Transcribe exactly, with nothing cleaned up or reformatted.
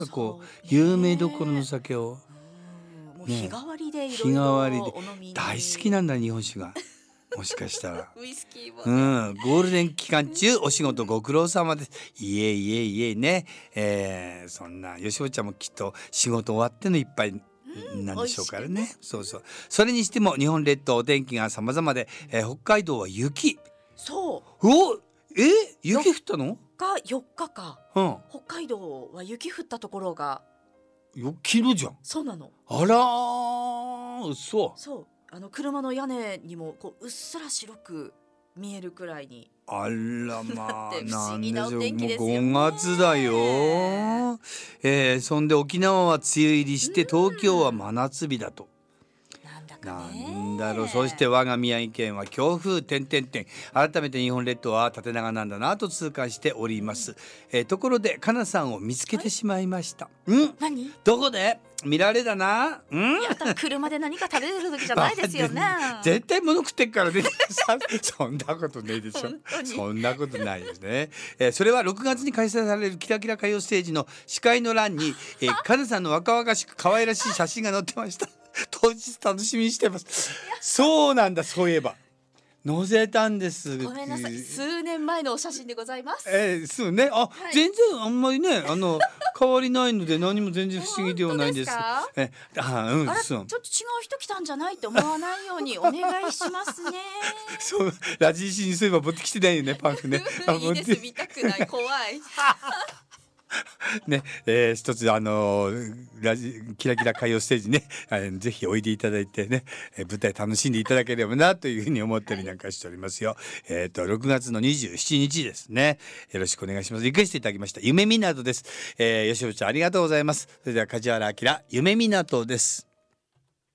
こうそう有名どころのね。 酒をうん、もう日ね、 替わりでい日ろいろ替わりでお飲み大好きに。 なんだ日本酒が。もしかしたら。 ウイスキーもうね。 ん、ゴールデン期間う中お仕事ん。 ご苦労様です。いえいえいえね、えー、そんなよしおちゃんもきっと仕事終わっての一杯うん、美味なんでしょうしくね。 からね。 うん。 そうそう。それにしても日本列島お天気が様々で、 うん。 えー、北海道は雪。 そう。 お、え、 よっ雪降ったの？ かよっかか。 うん。 北海道は雪降ったところが。 よ、昨日じゃん。 そうなの。 あら、嘘。 そう、あの車の屋根にもこううっすら白く見えるくらいにあらなっまあ、 て不思なん議なおでしょう、もう天気ですよごがつだよ。 ね。 えー、そんで沖縄は梅雨入りうして東京はん。 真夏日だと。 なんだかなんだろう。そしてね。 我が宮城県は強風点々点。改めて日本列島は縦長なんだなと痛感しております。 うん。 えー、ところでかなさんを見つけはい。 てしまいました。ん？ 何？ どこで？見られだな。ん？ いや、多分車で何か食べてる時じゃまあ、 ないですよね。 絶対物食ってっからね。さそんなことねえでしょ。 本当に。 そんなことないよね。えー、それはろくがつに開催されるキラキラ歌謡ステージの司会の欄に、えー、かなさんの若々しく可愛らしい写真が載ってました。当日楽しみにしてます。そうなんだ、そういえば。載せたんです。 ごめんなさい、数年前のお写真でございます。 えー、そうね。あ、 はい。 全然あんまりね、あの変わりないので何も全然不思議では本当でないんです。 すか？ え、あ、うん、 あら、ちょそう。 っと違う人来たんじゃないって思わないようにお願いしますね。 そう、ラジーシにそういえば持ってきてないよね、パンフね。あ、 いいです、 持って。 見たくない、怖い。 ね、えー、一つあのーラジキラキラ歌謡ステージね、あのぜひおいでいただいてね、えー舞台楽しんでいただければなというふうに思ったりなんかしておりますよ。えっとろくがつのにじゅうしちにちですね。よろしくお願いします。リクエストいただきました夢港です。えー、吉尾ちゃんありがとうございます。それでは梶原明夢港です。